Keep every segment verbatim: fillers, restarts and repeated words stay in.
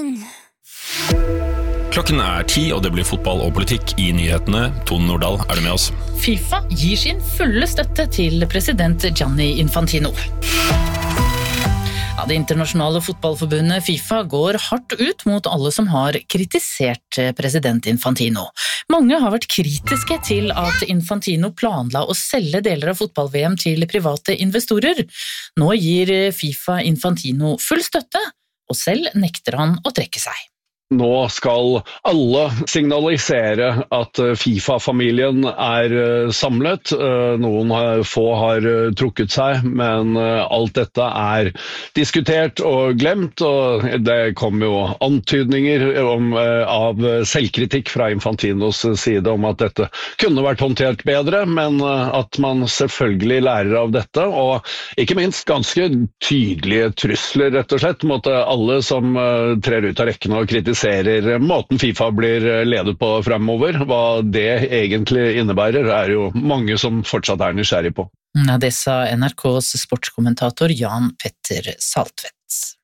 morgen. Klokken er ti, og det blir fotball og politikk i nyhetene. Tone Nordahl, er du med oss? FIFA gir sin fulle støtte til president Gianni Infantino. Ja, det internasjonale fotballforbundet FIFA går hardt ut mot alle som har kritisert president Infantino. Mange har vært kritiske til at Infantino planla å selge deler av fotball-V M til private investorer. Nå gir FIFA Infantino full støtte, og selv nekter han å trekke seg. Nå skal alle signalisere at FIFA-familien er samlet. Noen få har trukket seg, men alt dette er diskutert og glemt, og det kom jo antydninger om, av selvkritikk fra Infantinos side om at dette kunne vært håndtert bedre, men at man selvfølgelig lærer av dette, og ikke minst ganske tydelige trusler, rett og slett, mot alle som trer ut av rekkene og kritiserer måten FIFA blir ledet på fremover. Hva det egentlig innebærer, er jo mange som fortsatt er nysgjerrig på. Ja, det sa N R K's sportskommentator Jan Petter Saltvedt.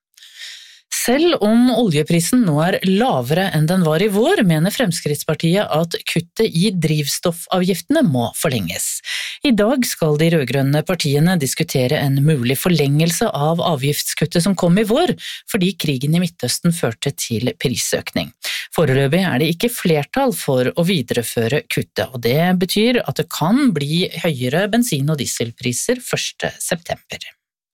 Selv om oljeprisen nå er lavere enn den var i vår, mener Fremskrittspartiet at kuttet i drivstoffavgiftene må forlenges. I dag skal de rødgrønne partiene diskutere en mulig forlengelse av avgiftskuttet som kom i vår, fordi krigen i Midtøsten førte til prisøkning. Foreløpig er det ikke flertall for å videreføre kuttet, og det betyr at det kan bli høyere bensin- og dieselpriser første september.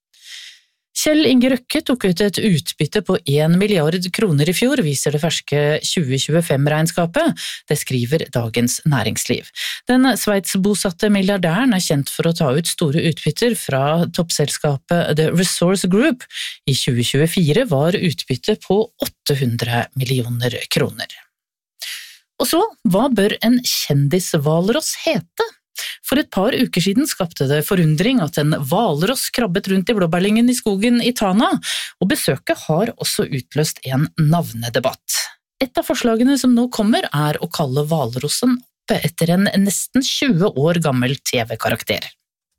Kjell Inge Røkke tok ut et utbytte på en milliard kroner i fjor, viser det ferske tjue tjuefem-regnskapet. Det skriver Dagens Næringsliv. Den sveitsbosatte milliardæren er kjent for å ta ut store utbytter fra toppselskapet The Resource Group. I tjue tjuefire var utbyttet på åtte hundre millioner kroner. Og så, hva bør en kjendishvalross hete? For et par uker siden skapte det forundring at en hvalross krabbet rundt i blåbærlyngen i skogen i Tana, og besøket har også utløst en navnedebatt. Et av forslagene som nå kommer er å kalle hvalrossen opp etter en nesten tjue år gammel T V-karakter.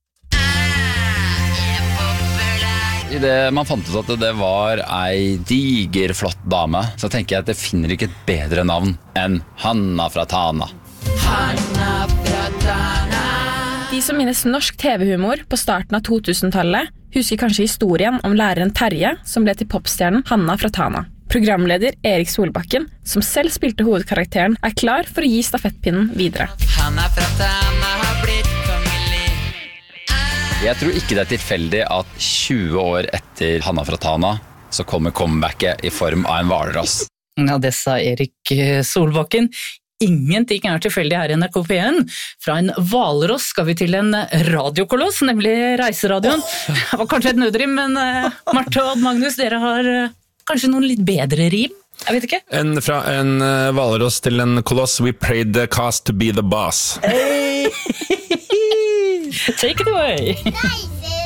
I det man fant ut at det var ei diger flott dame, så tenker jeg at det finner ikke et bedre navn enn Hanna fra Tana. Hanna fra Tana. De som minnes norsk T V-humor på starten av to-tusentallet husker kanskje historien om læreren Terje som ble til popstjernen Hanna fra Tana. Programleder Erik Solbakken, som selv spilte hovedkarakteren, er klar for å gi stafettpinnen videre. Hanna fra Tana har blitt kongelig. Jeg tror ikke det er tilfeldig at tjue år etter Hanna fra Tana så kommer comebacket i form av en hvalross. Ja, det sa Erik Solbakken. Ingenting er tilfeldig her i N R K P en. Fra en hvalross skal vi til en radiokoloss, nemlig Reiseradioen. Det var kanskje et nødrim, men uh, Marte og Magnus, dere har uh, kanskje noen litt bedre rim? Jeg vet ikke. En, fra en uh, hvalross til en koloss, we prayed the cast to be the boss. Hey. Take it away!